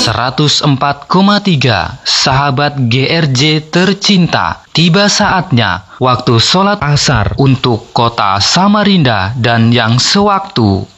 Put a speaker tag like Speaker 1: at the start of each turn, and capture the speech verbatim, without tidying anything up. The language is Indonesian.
Speaker 1: seratus empat koma tiga Sahabat G R J tercinta, tiba saatnya waktu sholat asar untuk kota Samarinda dan yang sewaktu.